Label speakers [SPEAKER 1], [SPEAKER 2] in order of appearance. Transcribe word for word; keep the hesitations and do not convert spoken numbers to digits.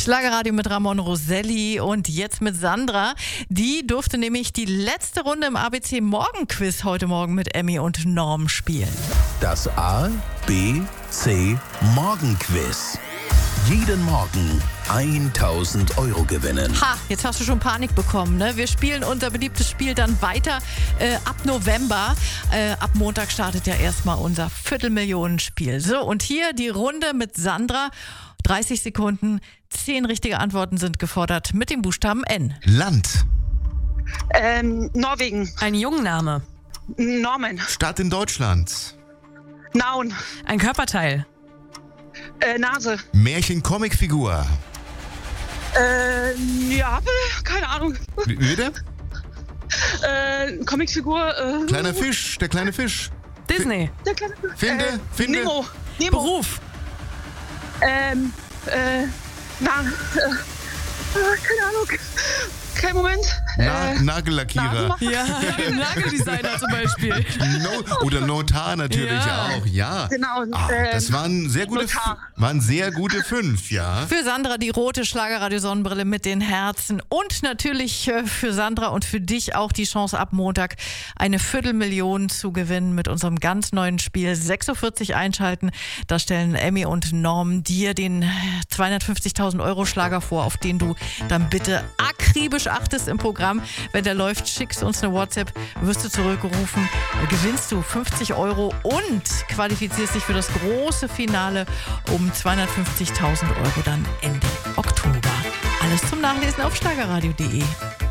[SPEAKER 1] Schlagerradio mit Ramon Roselli und jetzt mit Sandra. Die durfte nämlich die letzte Runde im A B C Morgenquiz heute Morgen mit Emmy und Norm spielen.
[SPEAKER 2] Das A B C Morgenquiz. Jeden Morgen tausend Euro gewinnen.
[SPEAKER 1] Ha, jetzt hast du schon Panik bekommen, ne? Wir spielen unser beliebtes Spiel dann weiter äh, ab November. Äh, ab Montag startet ja erstmal unser Viertelmillionenspiel. So, und hier die Runde mit Sandra. dreißig Sekunden, zehn richtige Antworten sind gefordert mit dem Buchstaben N.
[SPEAKER 3] Land.
[SPEAKER 4] Ähm, Norwegen.
[SPEAKER 5] Ein Jungname.
[SPEAKER 4] Norman.
[SPEAKER 3] Stadt in Deutschland.
[SPEAKER 4] Nauen.
[SPEAKER 5] Ein Körperteil.
[SPEAKER 4] Äh, Nase.
[SPEAKER 3] Märchen-Comicfigur.
[SPEAKER 4] Äh, Neapel? Keine Ahnung.
[SPEAKER 3] Wie- Bitte?
[SPEAKER 4] Äh, Comicfigur. Äh,
[SPEAKER 3] Kleiner Fisch, der kleine Fisch.
[SPEAKER 5] Disney.
[SPEAKER 4] Der kleine,
[SPEAKER 3] Finde,
[SPEAKER 4] äh,
[SPEAKER 3] finde.
[SPEAKER 4] Nemo. Nemo.
[SPEAKER 5] Beruf.
[SPEAKER 4] Ähm, äh, na, äh, äh, keine Ahnung. Kein Moment.
[SPEAKER 3] Na,
[SPEAKER 4] äh,
[SPEAKER 3] Nagellackierer.
[SPEAKER 4] Nasenmacher.
[SPEAKER 5] Ja, Nageldesigner zum Beispiel.
[SPEAKER 3] No, oder Notar natürlich
[SPEAKER 5] Ja.
[SPEAKER 3] auch, ja.
[SPEAKER 4] Genau,
[SPEAKER 3] Ah,
[SPEAKER 4] ähm,
[SPEAKER 3] das waren sehr gute, f-
[SPEAKER 4] Notar.
[SPEAKER 3] waren sehr gute fünf, ja.
[SPEAKER 1] Für Sandra die rote Schlagerradio-Sonnenbrille mit den Herzen und natürlich äh, für Sandra und für dich auch die Chance ab Montag eine Viertelmillion zu gewinnen mit unserem ganz neuen Spiel. sechs Uhr vierzig einschalten, da stellen Emmy und Norm dir den zweihundertfünfzigtausend Euro Schlager vor, auf den du dann bitte akribisch achtest im Programm. Wenn der läuft, schickst du uns eine WhatsApp, wirst du zurückgerufen, gewinnst du fünfzig Euro und qualifizierst dich für das große Finale um zweihundertfünfzigtausend Euro dann Ende Oktober. Alles zum Nachlesen auf schlagerradio punkt de.